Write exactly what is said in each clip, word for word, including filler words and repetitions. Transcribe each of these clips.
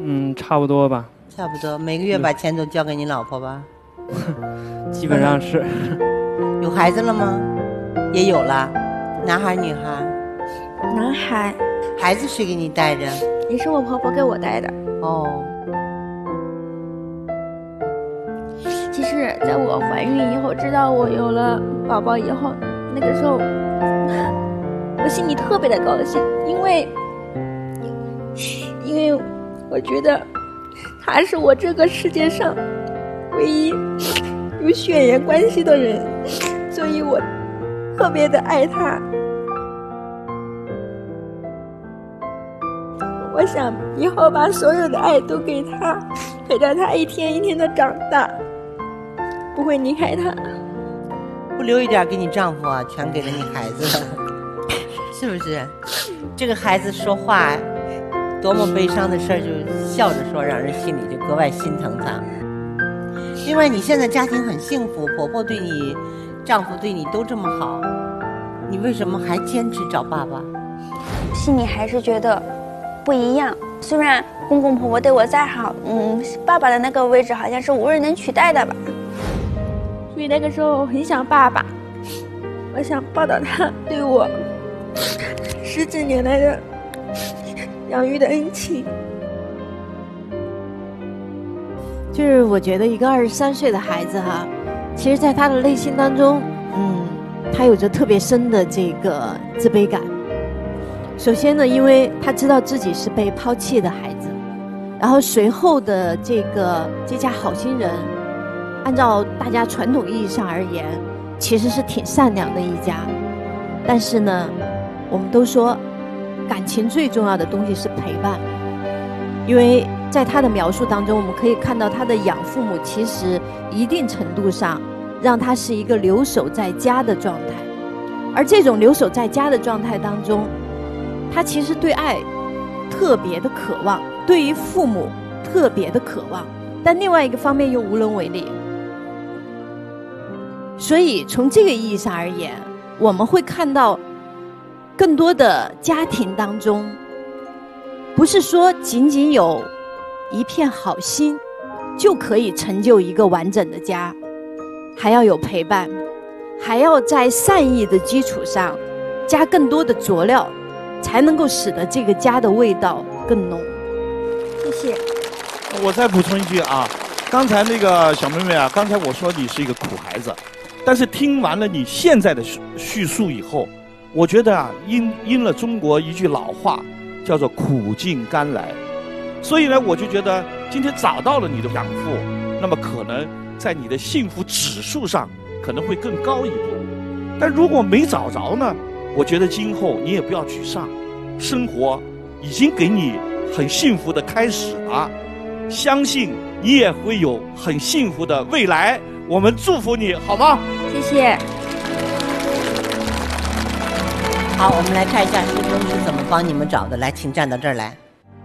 嗯，差不多吧。 差不多，每个月把钱都交给你老婆吧？ 基本上是。 有孩子了吗？也有了，男孩女孩？ 男孩。 孩子谁给你带着？ 也是我婆婆给我带的。 哦。 其实在我怀孕以后，知道我有了宝宝以后，那个时候我心里特别的高兴，因为因为我觉得他是我这个世界上唯一有血缘关系的人，所以我特别的爱他。我想以后把所有的爱都给他，陪着他一天一天的长大，不会离开他。 不留一点给你丈夫啊，全给了你孩子了，是不是？这个孩子说话多么悲伤的事儿，就笑着说，让人心里就格外心疼他。另外你现在家庭很幸福，婆婆对你，丈夫对你都这么好，你为什么还坚持找爸爸？ 心里还是觉得不一样，虽然公公婆婆对我再好，嗯，爸爸的那个位置好像是无人能取代的吧。所以那个时候我很想爸爸，我想报答他对我十几年来的养育的恩情。 就是我觉得一个二十三岁的孩子哈，其实在他的内心当中，嗯，他有着特别深的这个自卑感。首先呢，因为他知道自己是被抛弃的孩子，然后随后的这个这家好心人，按照大家传统意义上而言，其实是挺善良的一家。但是呢，我们都说感情最重要的东西是陪伴，因为在他的描述当中，我们可以看到他的养父母其实一定程度上让他是一个留守在家的状态，而这种留守在家的状态当中，他其实对爱特别的渴望，对于父母特别的渴望，但另外一个方面又无能为力。所以从这个意义上而言，我们会看到更多的家庭当中，不是说仅仅有一片好心就可以成就一个完整的家，还要有陪伴，还要在善意的基础上加更多的佐料，才能够使得这个家的味道更浓。 谢谢。 我再补充一句啊，刚才那个小妹妹啊，刚才我说你是一个苦孩子，但是听完了你现在的叙述以后，我觉得啊，应应了中国一句老话，叫做苦尽甘来。所以呢，我就觉得今天找到了你的养父，那么可能在你的幸福指数上可能会更高一步。但如果没找着呢，我觉得今后你也不要沮丧，生活已经给你很幸福的开始了，相信你也会有很幸福的未来。我们祝福你，好吗？ 谢谢。 好，我们来看一下师兄是怎么帮你们找的。来，请站到这儿来。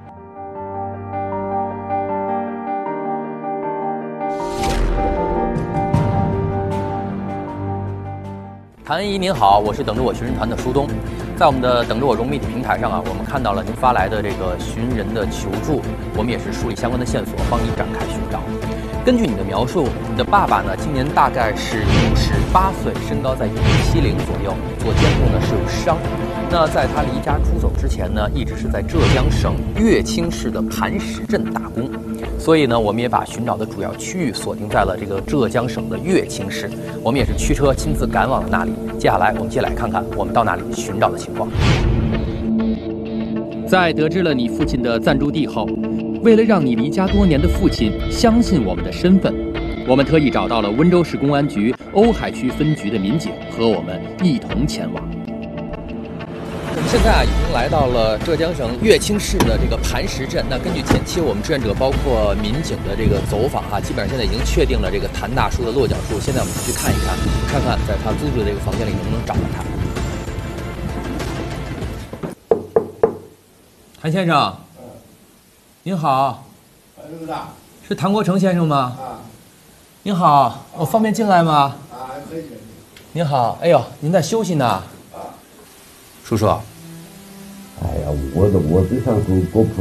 谭恩怡您好，我是等着我寻人团的舒东。在我们的等着我融媒体平台上啊，我们看到了您发来的这个寻人的求助，我们也是梳理相关的线索，帮你展开寻找。根据你的描述，你的爸爸呢今年大概是五十八岁，身高在一米七零左右，左肩部呢是有伤。那在他离家出走之前呢，一直是在浙江省乐清市的磐石镇打工。所以呢，我们也把寻找的主要区域锁定在了这个浙江省的乐清市，我们也是驱车亲自赶往了那里。接下来我们接来看看我们到那里寻找的情况。 在得知了你父亲的暂住地后，为了让你离家多年的父亲相信我们的身份，我们特意找到了温州市公安局瓯海区分局的民警，和我们一同前往。 我们现在啊，已经来到了浙江省乐清市的这个磐石镇。那根据前期我们志愿者包括民警的这个走访哈、啊，基本上现在已经确定了这个谭大叔的落脚处。现在我们去看一看，看看在他租住的这个房间里能不能找到他。谭先生，您好，是谭国成先生吗？啊，您好，我方便进来吗？啊，可以。您好，哎呦，您在休息呢？啊，叔叔。 哎呀，我我只想过过